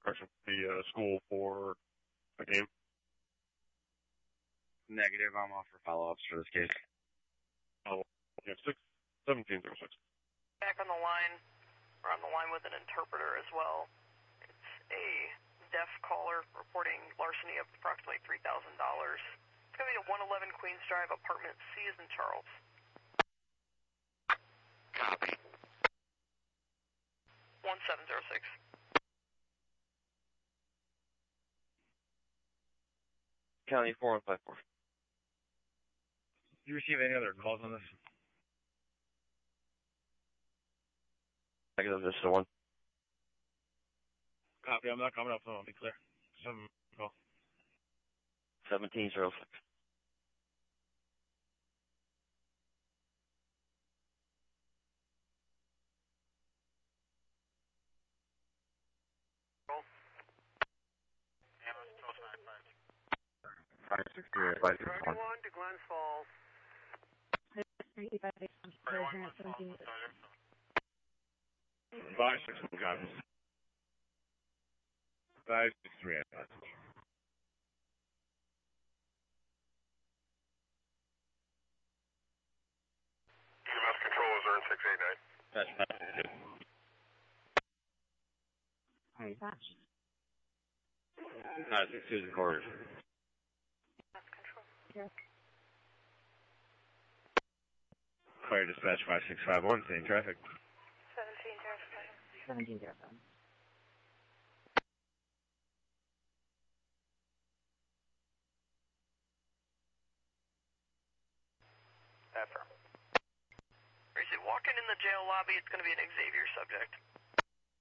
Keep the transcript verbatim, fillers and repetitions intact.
correction, the uh, school for a game? Negative. I'm off for follow-ups for this case. Oh, yeah, six seventeen zero six. Back on the line. We're on the line with an interpreter as well. It's a deaf caller reporting larceny of approximately three thousand dollars. It's going to be at one eleven Queens Drive, apartment C as in Charles. Copy. one seven zero six. County four one five four. Did you receive any other calls on this? Negative, this is the one. Copy, I'm not coming up, so I'll be clear. Some call. seventeen zero six. five six three eight. five six one. to Glens Falls. five six one, copy. five six three eight. E M S control is Earn six eight nine. That's not Hi, Patch. No, it's Susan Quarters. Yes. Fire dispatch five six five one, same traffic. seventeen zero seven. seventeen zero seven. Affirm. Is it walking in the jail lobby? It's going to be an Xavier subject.